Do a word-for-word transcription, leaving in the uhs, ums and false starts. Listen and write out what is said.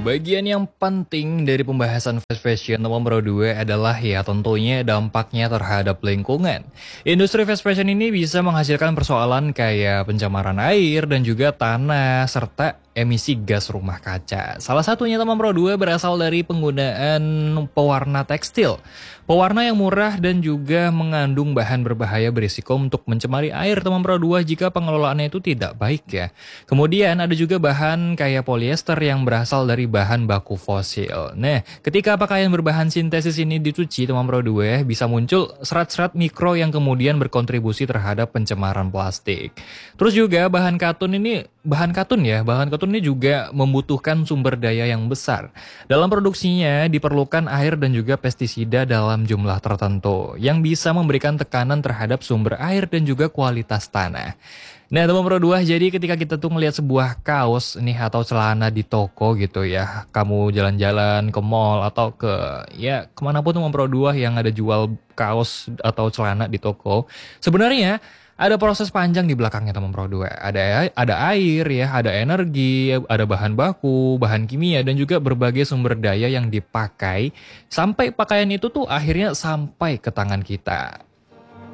Bagian yang penting dari pembahasan fast fashion nomor dua adalah ya tentunya dampaknya terhadap lingkungan. Industri fast fashion ini bisa menghasilkan persoalan kayak pencemaran air dan juga tanah serta emisi gas rumah kaca. Salah satunya teman Pro dua berasal dari penggunaan pewarna tekstil. Pewarna yang murah dan juga mengandung bahan berbahaya berisiko untuk mencemari air teman Pro dua jika pengelolaannya itu tidak baik ya. Kemudian ada juga bahan kayak polyester yang berasal dari bahan baku fosil. Nah, ketika pakaian berbahan sintesis ini dicuci teman Pro dua bisa muncul serat-serat mikro yang kemudian berkontribusi terhadap pencemaran plastik. Terus juga bahan katun ini, bahan katun ya, bahan katun ini juga membutuhkan sumber daya yang besar. Dalam produksinya diperlukan air dan juga pestisida dalam jumlah tertentu yang bisa memberikan tekanan terhadap sumber air dan juga kualitas tanah. Nah teman Pro dua, jadi ketika kita tuh ngelihat sebuah kaos nih atau celana di toko gitu ya, kamu jalan-jalan ke mall atau ke ya kemanapun teman Pro dua yang ada jual kaos atau celana di toko, sebenarnya ada proses panjang di belakangnya teman Pro dua. Ada ada air ya, ada energi, ada bahan baku, bahan kimia dan juga berbagai sumber daya yang dipakai sampai pakaian itu tuh akhirnya sampai ke tangan kita.